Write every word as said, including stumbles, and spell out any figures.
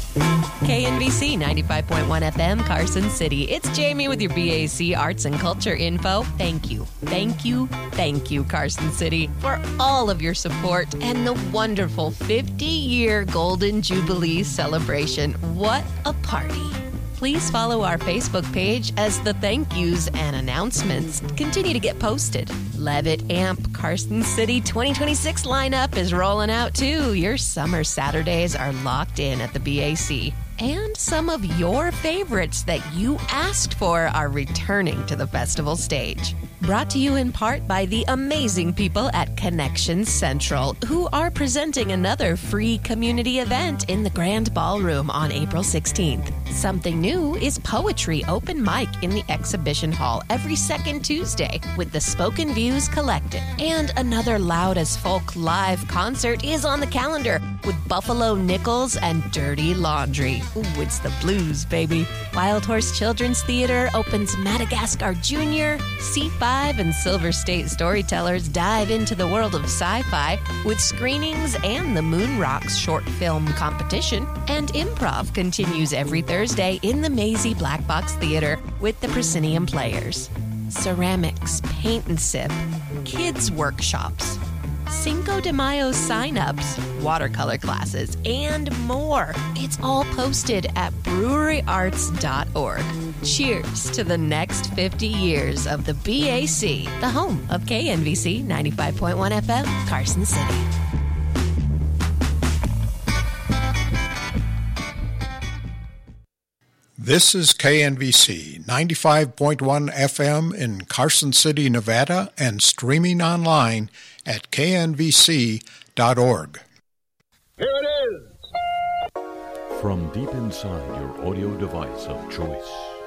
K N V C ninety-five point one F M, Carson City. It's Jamie with your B A C Arts and Culture info. Thank you, thank you, thank you, Carson City, for all of your support and the wonderful fifty-year Golden Jubilee celebration. What a party. Please follow our Facebook page as the thank yous and announcements continue to get posted. Levitt Amp Carson City twenty twenty-six lineup is rolling out too. Your summer Saturdays are locked in at the B A C. And some of your favorites that you asked for are returning to the festival stage. Brought to you in part by the amazing people at Connection Central, who are presenting another free community event in the Grand Ballroom on April sixteenth. Something new is Poetry Open Mic in the Exhibition Hall every second Tuesday with the Spoken Views Collective. And another Loud as Folk live concert is on the calendar with Buffalo Nichols and Dirty Laundry. Ooh, it's the blues, baby. Wild Horse Children's Theater opens Madagascar Junior C five and Silver State Storytellers dive into the world of sci-fi with screenings and the Moon Rocks short film competition. And improv continues every Thursday in the Maisie Black Box Theater with the Proscenium Players. Ceramics, paint and sip, kids workshops, Cinco de Mayo sign-ups, watercolor classes, and more. It's all posted at brewery arts dot org. Cheers to the next fifty years of the B A C, the home of K N V C ninety-five point one F M, Carson City. This is K N V C ninety-five point one F M in Carson City, Nevada, and streaming online at K N V C dot org. Here it is! From deep inside your audio device of choice.